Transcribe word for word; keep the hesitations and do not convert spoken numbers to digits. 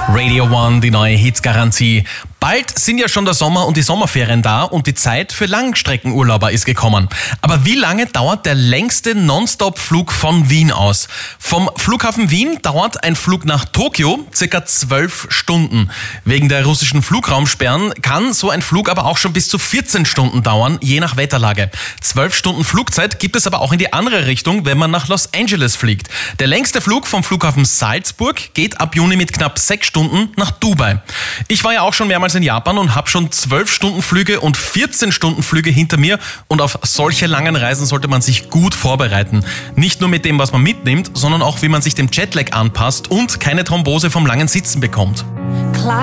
Radio One, die neue Hits-Garantie. Bald sind ja schon der Sommer und die Sommerferien da und die Zeit für Langstreckenurlauber ist gekommen. Aber wie lange dauert der längste Nonstop-Flug von Wien aus? Vom Flughafen Wien dauert ein Flug nach Tokio circa zwölf Stunden. Wegen der russischen Flugraumsperren kann so ein Flug aber auch schon bis zu vierzehn Stunden dauern, je nach Wetterlage. zwölf Stunden Flugzeit gibt es aber auch in die andere Richtung, wenn man nach Los Angeles fliegt. Der längste Flug vom Flughafen Salzburg geht ab Juni mit knapp sechs Stunden nach Dubai. Ich war ja auch schon mehrmals in Japan und habe schon zwölf Stunden Flüge und vierzehn Stunden Flüge hinter mir und auf solche langen Reisen sollte man sich gut vorbereiten. Nicht nur mit dem, was man mitnimmt, sondern auch, wie man sich dem Jetlag anpasst und keine Thrombose vom langen Sitzen bekommt.